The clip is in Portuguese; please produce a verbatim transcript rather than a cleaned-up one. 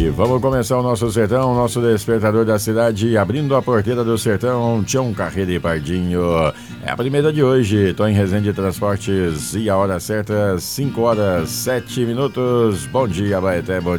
Vamos começar o nosso sertão, nosso despertador da cidade, abrindo a porteira do sertão, Tião Carreira e Pardinho. É a primeira de hoje, tô em Resende Transportes e a hora certa, cinco horas, sete minutos. Bom dia, Baeté, bom